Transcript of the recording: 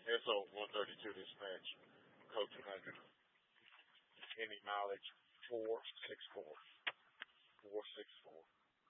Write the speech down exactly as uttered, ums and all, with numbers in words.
S O one thirty-two dispatch, code two hundred. Any mileage four six four. four six four.